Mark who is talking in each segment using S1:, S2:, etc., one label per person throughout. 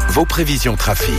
S1: vos prévisions trafic.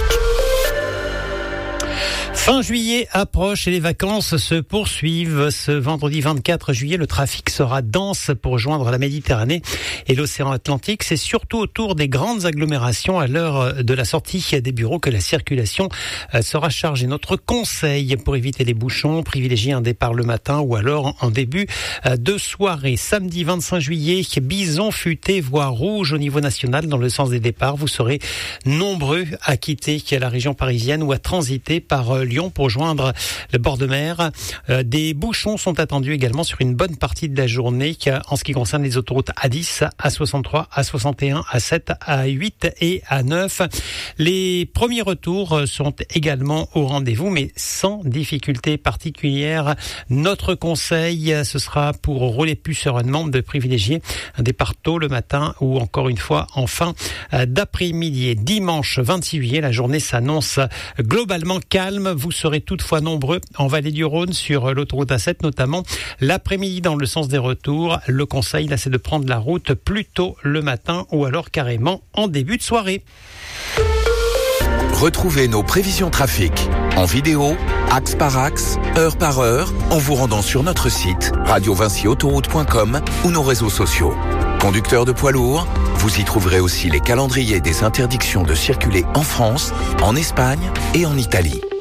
S2: Fin juillet approche et les vacances se poursuivent. Ce vendredi 24 juillet, le trafic sera dense pour joindre la Méditerranée et l'océan Atlantique. C'est surtout autour des grandes agglomérations à l'heure de la sortie des bureaux que la circulation sera chargée. Notre conseil pour éviter les bouchons, privilégier un départ le matin ou alors en début de soirée. Samedi 25 juillet, bison futé, voie rouge au niveau national dans le sens des départs. Vous serez nombreux à quitter la région parisienne ou à transiter par Lyon pour joindre le bord de mer. Des bouchons sont attendus également sur une bonne partie de la journée en ce qui concerne les autoroutes A10, A63, A61, A7, A8 et A9. Les premiers retours sont également au rendez-vous, mais sans difficulté particulière. Notre conseil, ce sera pour rouler plus sereinement de privilégier un départ tôt le matin ou encore une fois en fin d'après-midi. Dimanche 26 juillet, la journée s'annonce globalement calme. Vous serez toutefois nombreux en vallée du Rhône sur l'autoroute A7 notamment. L'après-midi dans le sens des retours, le conseil là c'est de prendre la route plus tôt le matin ou alors carrément en début de soirée.
S1: Retrouvez nos prévisions trafic en vidéo, axe par axe, heure par heure, en vous rendant sur notre site radiovincyautoroute.com ou nos réseaux sociaux. Conducteurs de poids lourds, vous y trouverez aussi les calendriers des interdictions de circuler en France, en Espagne et en Italie.